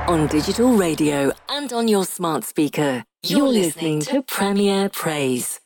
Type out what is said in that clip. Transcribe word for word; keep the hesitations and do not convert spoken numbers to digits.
On digital radio and on your smart speaker. You're listening to Premier Praise.